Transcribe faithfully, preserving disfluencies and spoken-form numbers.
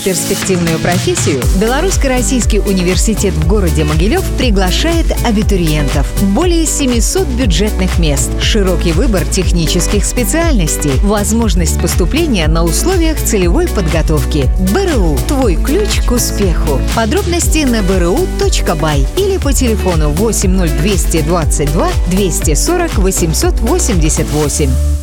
перспективную профессию, Белорусско-Российский университет в городе Могилев приглашает абитуриентов. Более семисот бюджетных мест, широкий выбор технических специальностей, возможность поступления на условиях целевой подготовки. БРУ – твой ключ к успеху. Подробности на бэ эр у точка бай или по телефону восемь ноль двести двадцать два двести сорок восемьсот восемьдесят восемь.